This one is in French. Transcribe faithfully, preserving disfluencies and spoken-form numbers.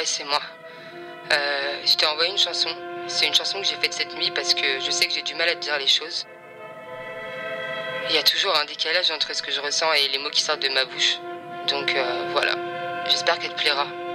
c'est moi. Euh, je t'ai envoyé une chanson. C'est une chanson que j'ai faite cette nuit parce que je sais que j'ai du mal à te dire les choses. Il y a toujours un décalage entre ce que je ressens et les mots qui sortent de ma bouche. Donc euh, voilà, j'espère qu'elle te plaira.